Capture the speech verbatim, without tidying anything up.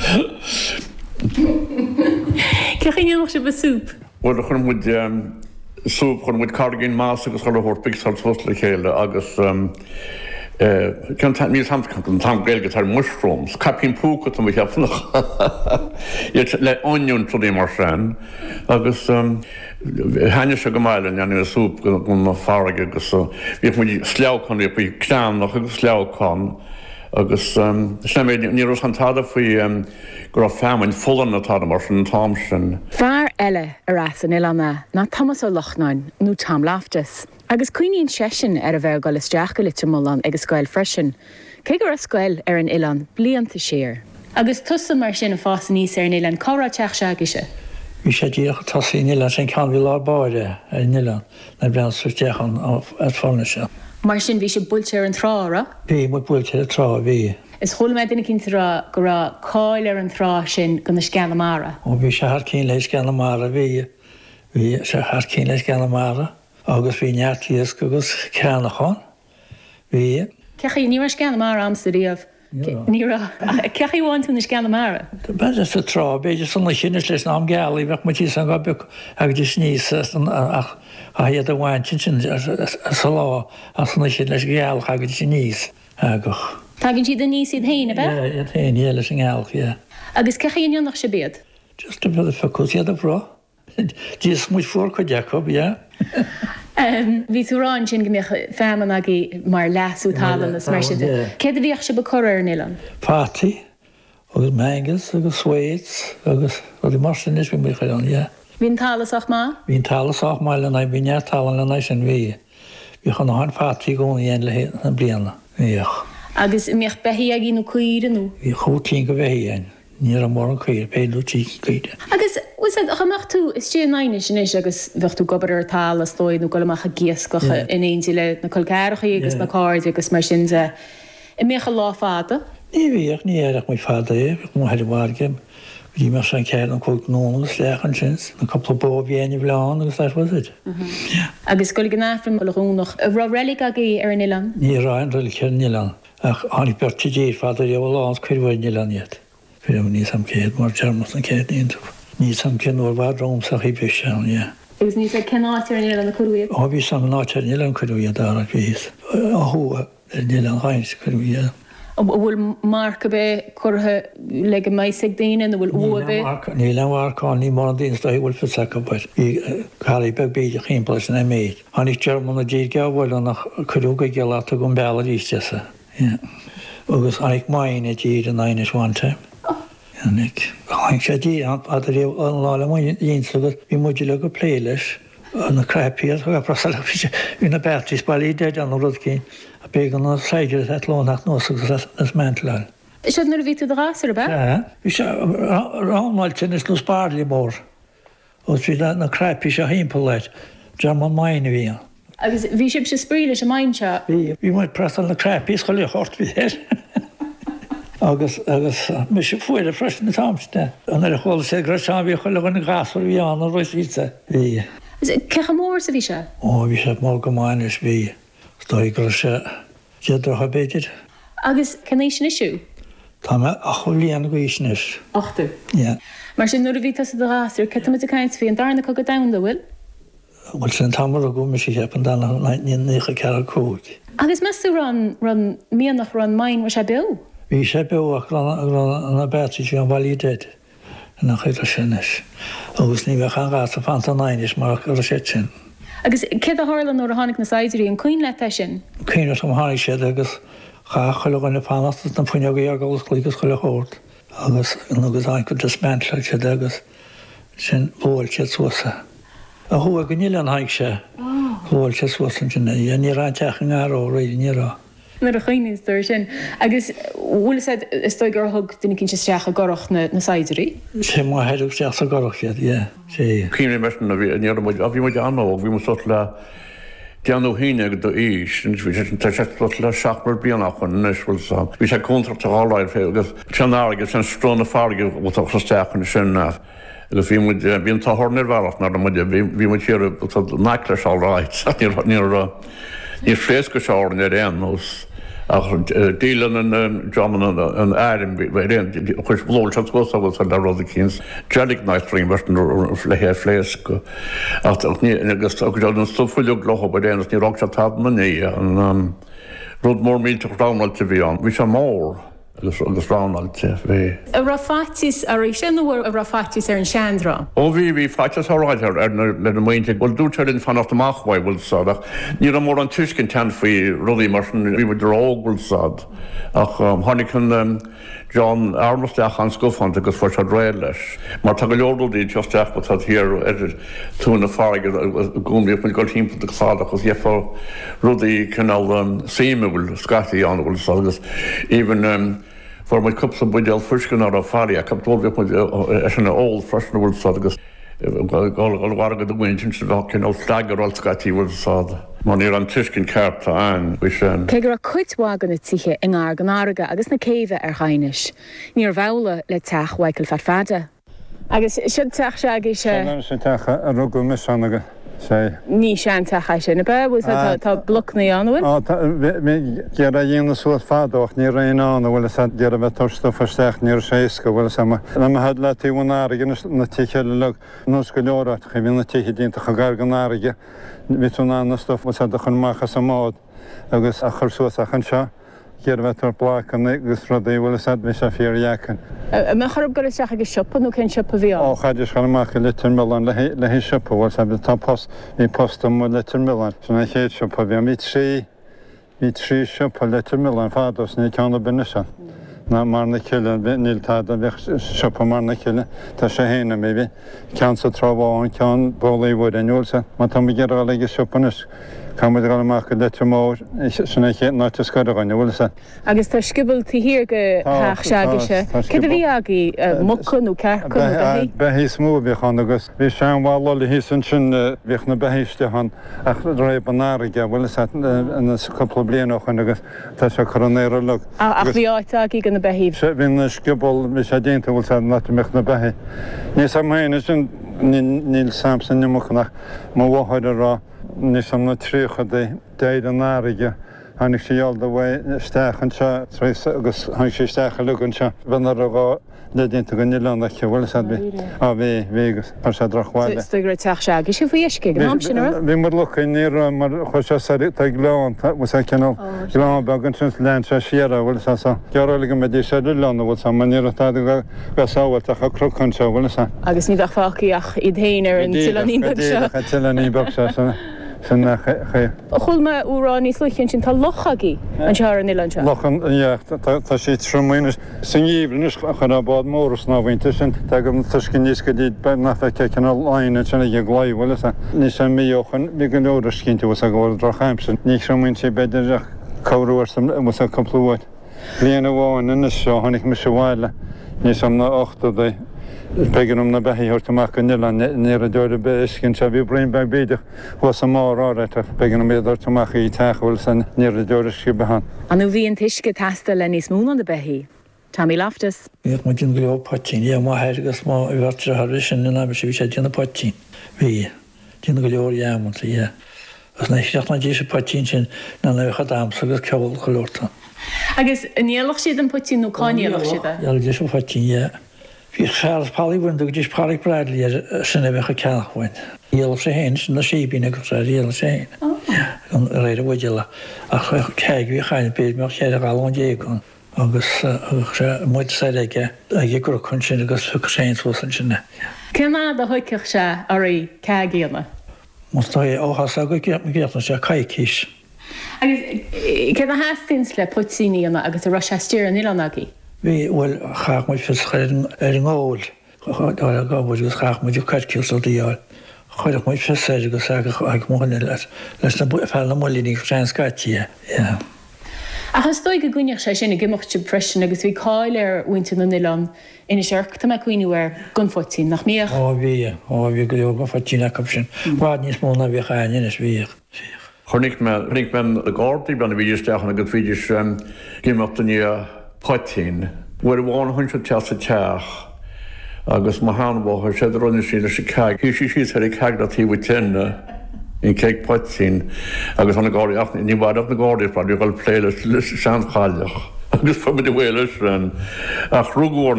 Cech chi nog se be soup? Wel, chwn mwyd soup, chwn mwyd cargin mas agos chol o hwrt big salt fosle chéile agos kan mis ham kan tam gel gitar mushrooms capin puka tam ich hab noch jetzt le onion zu dem marschen agus um hanne scho gemalen ja ne soup gon no farge so wir mu slau kan wir bei klam noch slau kan agus um scheme ni ros hantada foi um gro famine full on the marschen Thompson Far elle arasan ilana na Thomas o Lochnain nu tam laftes agus cuioíonn sesin ar a bheith go isteach go litir mlan agus scoil freisin. Cé gur a scoil ar an Ilan blianta séir. Agus tusa mar sin a fásan níos ar an Ilan córa teach se aige. Bhí sé díoch tasí Ilan sin cean bhí lábáide ar an Ilan na brean suirteachan ar fána se. Mar sin bhí sé builte ar an trára? Bhí mu builte ar trá bhí. Is thula me duna cinnta go ra cáil ar an trá sin go na sceanamara. Ó bhí sé thar cín leis sceanamara bhí bhí sé thar cín leis sceanamara. Agus bhí neartíos agus ceannachán bhí. Cechaí ní mar sceanamara amsaríomh. Ní cechaí bháin tú na sceanamara? Tá beidir sa trá, beidir sanna sinne leis ná am gealaí bheith mu tí san gabe ag dí sníos ach a héad a bhaintin sin sa lá a sanna sin leis gealach ag dí níos agach. Tágann siad a níos iad héine be? Iad héine leis an gealach, ie. Agus cechaí ionach sé bead? Just a bit of faculty a bra. Dís muid fór chu Jacob, ie. Bhí tú rán sin gombeach feman agé mar leasú talan na mar sin. Céad a bhíoch se be choir ar Ilan? Pátaí, agus mangas, agus sweets, agus rudí mar sin is bhí chuid an, ie. Bhín talasach má? Bhín talasach má lena bhí neart talan lena sin bhí. Bhí chun háin pátaí gcóna dhéan le na bliana, íoch. Agus mioch behí a gínú cuiranú? Bhí chótíín go bheithíon. Níor an mór an cuir, péadú tí cuide. Agus, úsad, chamach tú, is tí naine sin is agus bheith tú gobar ar tal a slóid nó golamach a giascocha in éintí le na colcaircha agus na cáird agus mar sin ze. I mécha lá fada? Ní bhíoch, ní éireach mé fada é, bhíoch mú heidir bhargim. Bhí mar san ceir an cóg nóna slechan sins, na coppla bó bhéine bhleán agus leis was it. Agus golig an áfram go leúnach, a bhrá relic agé ar an Ilan? Ní ráin relic ar an Ilan. Ach, anig berti dír fada é bh lás cuirhhaid Ilan iad. Fyrir ní sam céad mar Germas an céad níon. Ní sam cinúir bhar rómsach í bhís seán, ie. Agus ní sa cenátir an Ilan na cuirhhaid? Ó bhí sam nátir an Ilan cuirhhaid ar a bhís. A hua an Ilan hains cuirhhaid. Bhfuil marca be chutha le go maisig daine bhfuil ua be? Ní le marcáin ní mar an daoine sta bhfuil fisacha bud. Bhí chaí be bíide chimplas na méid. Anig German na dír gabhfuil an chuúga gealata go beala rísteasa. Agus anig main a dír an ainis one time. Anig, hain sé dí a réh an lála mún dhéinslagus bhí muidir le go pléiles an na crepiad a prosal hí na betrís bailí dead an rud cín a bé an saidir a lónach nósagus nas mentleil. Is sé nuair a bhí tú rásar be? Bhí sé rámáiltin is nó spáirlí mór os bhí na crepi a hímpeleit German main a bhí. Agus bhí sib se spríle a mainse? Bhí muid prestal na crepi is choí hort bhí héir. Agus agus me sé fuir a fresin na tamste. An ar a choil sé gra seán bhí choile gan na gasar bhí an an roiis íte bhí. Cecha mór sa bhí se? Ó, bhí sé má go máinis bhí. Stoi gra sé déadra beidir. Agus cenéis sin isisiú? Tá me a cholíana go ísnis. Achtar? Ie. Mar sin nuair a bhí tas a rásir, ce mu a caiint fhí an darna go go damda bhfuil? Bhfuil sin tamar a go me sé heap an dana nícha cear cóg. Agus meú ran ran míanach ran main mar sé be? Bhí sé beach an na betri an bhí dead nach chuid a sinnis. Agus ní bheith an gás a fan an ainis mar a sé sin. Agus cé a hálan nó a tháinig na Saidirí an cuoin le sin? Cuoine am tháinig sé agus cha chuile gan na panasta na puine go agus clígus chuile hórt. Agus agus an go dismantle sé agus sin bhil sé suasa. A thua go níl an haig sé bhil sé suasa sinna í ní ran teachan áró réidir nírá. Nar a chuoinís dúir sin. Agus bhfuil sé is dó gur thug duine cinn sé steach a gorach na Saidirí? Sé má heidir steach a gorach iad, ie. sé. Cíine meisna a bhí a bhí muid anmh, bhí mu le deanú híine go do ís, tá sé le seachbar bíanach chun nisfuil sa. Bhí sé contract áláid fé agus teannáige sin stróna fáige bhta chlusteachchan sin ná. Agus bhí muid bhíon tá thornir bharach nar bhí muid tíar necla seáráid ní ní frésco seáin ar réan os dílan an John an airim chuis blóil se go agus an le cíns Jellig Nightring mar léhé fléas go agus an stofuú gloch ba déananas ní rog se tab man é an rud mór mí ránáilte bhí an. Bhí se mór agus agus ránáilte bhí. A rafatis ar é sin bhfuil a rafatis ar an seanrá. Ó bhí bhí faitas áráid ar le na muinte bhil dúteirinn fan amachhaid bhfuil sad ní an mór an tuiscin tean faoi rudaí mar bhí bh drágúil sad ach tháinig an John armasteach an scofant agus fu se réil leis. Mar tá go leordalí teosteach ba hir ar túna fáige gúnbí chun go timp de fád agus dhéá rudaí canál séimehil scataí an bhfuil sad agus even for my cups of budel fuscan ar a fari a cap dóbh na all freshen bhfuil sad agus gáil go do bhaintin se bhcin ó stagarráil scataí bhfuil sad. Má ní an tuiscin ceartta an bhí sin. Cé gur a chuithágan na tithe in ár gan áraga agus na céimhe ar chainis. Níor bhela le teach Michael Farfada. Agus siad teach se agé se sé techa a rugú misanaga sé. Ní sean techa sin na bh tá blocnaí anhain? Gear a dhéana suas fádoch ní réán bhfuil sa dear a bheith tosta forsteach níor séca bhfuil sama. Na had le tíhnáige na ticheile le nus go leorat chu bhí na tiche dínta chu gar gan áige. Vitúna na stof was a chun machchas a mád agus a chursúas a chan seo géar bheittar blácan agus rudaí bhfuil sad me se fíorheacan. Me charb go seach agus sipa nó cén sipa bhí? Ó chaidir chuach litir milán le hí sipa bhil sa tá post í postam mú litir milán. Sanna chéad sipa bhí mí trí mí trí sipa litir milán fádos ní ceanna binisan. Na mar na ciile níl tá a bheith sipa mar na ciile tá sé héana mé bhí cean sa trábháin cean bólaí bhid anúilsa, má tá mi ggéar le sipanis. Camid gal amach go litir mór sinna ché náte scoireáin bhfuil sa. Agus tá scibil tíhir go theach se aige se. Cé bhí agaí mucanú cearcún? Behí smú bhíchan agus bhí sean bhála hí san sin bhíoch na behéistehan ach réib an áige bhfuil na coppla blianachchan agus tá se choronéire le. Ach bhí áit agaí gan na behíh? Bhí na scibal bhí sé déanta bhfuil sa náteach na behé. Níos am héine sin níl samsan nimachchanach má bhhaid ará. Ní sam na trícha déad an áige hánig séall do bhfuil steachan se agus hang sé stecha lugann se bhenar a gá le dínta go nílánna che bhfuil bhí a bhí bhégus ar sé drochháile. Stu teach se agus sé bhuiisce go sin. Bhí mar lucha ní mar chu se leán was ceanál leán began sin lean se siar bhfuil sa geálaige me dí sé leánna bhil sa maníirtá go sáhailt a chu cruchan se bhfuil sa. Agus ní fáciíach i dhéanaar an tilaníbag se sanna. Chil me úrá níos luchann sin tá lochagaí an tear an Ilan se. Lochan tá sí tromhaine san íbris chu a bád móras ná bhainte sin te go tuiscin níos go dtíad be nach fe cena láine sena ag gláimhile sa. Ní sem míochan bí go leodir cinnte was a gáil drochaimsin. Ní tromhain sé beidir cabhúir sam mu a complúid. Líana bháin ina seo tháinig me se bháile ní sam na ochta Peganum na behiíirtamach go Ilan ní a deir be cinn se bhí brain be bíideach was sa má áreita began méidirtamach í techhfuil san ní a deidir cí behan. Anú bhíon tuisce testa le níos mún an de behí. Tommy Loftus. Bhíoh mu din go potín, é má heigegus má bhhartar a sin na be sé bhí sé dina potín. Bhí dina go leor dhéamanta é. Gus na seach na dí sé potín sin na lecha dámsa agus ceil choirta. Agus níalach siad an potín nó cáíalach siad? Eal dé sem potín é. Bhí chearlas pálaíhain do dtí pálaigh Bradley ar sinna bheitcha ceachhain. Díal sé héin sin na sébína agus a réal sé an réidir bhaideile ach ceig bhí chaine béad meach chéad a gáán déagán agus muid sé aige a dhégur chun sin agus thu séú san sinna. Cená a thuiceach se ar í ceagéanana? Mus tá é áhas a go ggéachna sé caiicíis. Agus ce a hastins le putííana agus a Rosstíir an Ilanagaí? Bhí bhfuil chaach muid fi ar an gáil á gábhid gus chaach muidir cairciil ó díáil. Chuideach muid fi sé agus ag móna leis leis na fel na molíní seanscatí. Achas dói go gúneach sé sinna gimocht freisin agus bhí cáil ar uinte na Ilan ina seirc tá cuioinú ar gunfotíín nach míoch? Á bhí á bhí go leor gunfotíína cap sin. Bhád níos móna bhí chaine is bhíoch. Chnig me nig men a gátaí bena bhíidirsteachna go bhíidir gimocht ní potín. Bhfuir bháin hunse teasa teach agus má hábhthir sé runne sí lei sé ceag. Hí sí sí ar ceag a tíh tenne in ceic poitín agus anna gáí ní bhd na gáí pra gáil pléile sean chaach. agus fu de bhile ran ach rugór